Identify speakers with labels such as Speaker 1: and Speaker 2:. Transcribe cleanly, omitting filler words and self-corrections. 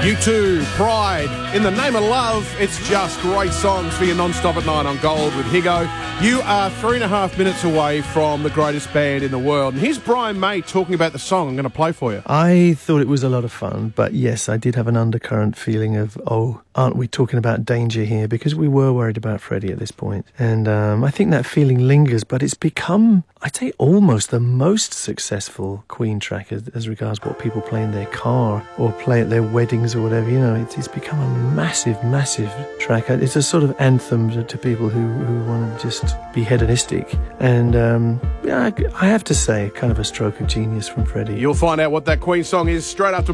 Speaker 1: U2, Pride, In the Name of Love. It's just great songs for your non-stop at night on Gold with Higo. You are 3.5 minutes away from the greatest band in the world. And here's Brian May talking about the song I'm going to play for you.
Speaker 2: I thought it was a lot of fun, but yes, I did have an undercurrent feeling of, aren't we talking about danger here? Because we were worried about Freddie at this point. And I think that feeling lingers, but it's become, I'd say, almost the most successful Queen track as regards what people play in their car or play at their weddings or whatever. You know, it's become a massive, massive track. It's a sort of anthem to people who want to just be hedonistic. And I have to say, kind of a stroke of genius from Freddie.
Speaker 1: You'll find out what that Queen song is straight after